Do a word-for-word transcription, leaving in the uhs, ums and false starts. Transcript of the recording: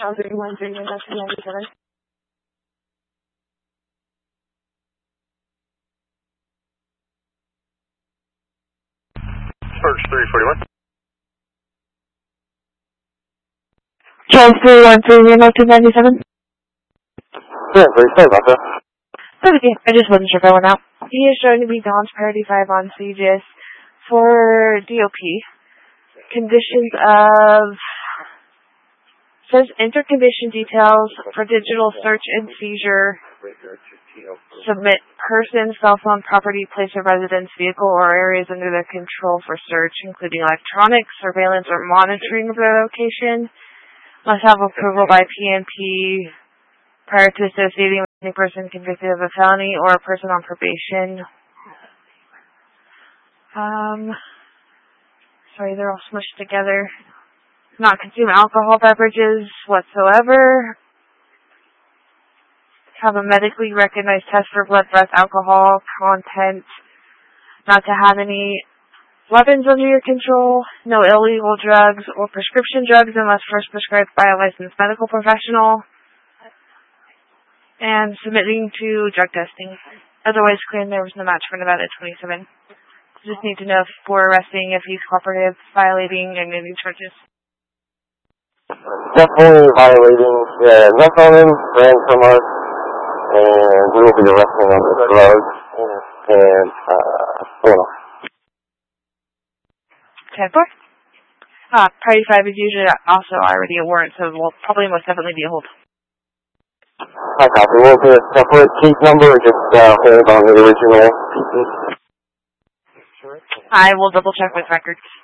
Calgary one three one two ninety-seven. Search three forty-one. Charles three one three one two ninety-seven. Yeah, very sorry about that. That's okay. I just wasn't sure if I went out. He is showing to be Don's Priority five on C G S for D O P. Conditions of... Says enter condition details for digital search and seizure. Submit person, cell phone, property, place of residence, vehicle, or areas under their control for search, including electronic surveillance or monitoring of their location. Must have approval by P N P prior to associating with any person convicted of a felony or a person on probation. Um, sorry, they're all smushed together. Not consume alcohol beverages whatsoever. Have a medically recognized test for blood, breath, alcohol content. Not to have any weapons under your control. No illegal drugs or prescription drugs unless first prescribed by a licensed medical professional. And submitting to drug testing. Otherwise, claim there was no match for Nevada twenty-seven. Just need to know if we're arresting, if he's cooperative, violating, and any charges. Definitely violating. Yeah, nothing on him, ran from us, and we will be arresting him for drugs and, uh, well. ten four? Uh, Priority five is usually also already a warrant, so we'll probably most definitely be a hold. Hi, copy. Will it be a separate case number or just uh, hold on the original pieces? I will double check with records.